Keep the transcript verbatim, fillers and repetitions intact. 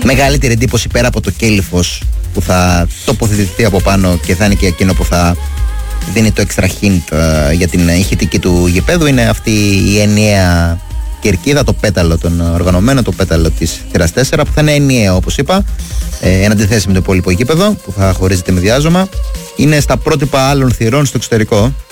μεγαλύτερη εντύπωση πέρα από το κέλυφος που θα τοποθετηθεί από πάνω και θα είναι και εκείνο που θα δίνει το extra hint uh, για την ηχητική του γηπέδου, είναι αυτή η ενιαία κερκίδα, το πέταλο των οργανωμένων, το πέταλο της θύρας τέσσερα, που θα είναι ενιαίο, όπως είπα, ε, εν αντιθέσει με το υπόλοιπο γήπεδο που θα χωρίζεται με διάζωμα. Είναι στα πρότυπα άλλων θυρών στο εξωτερικό.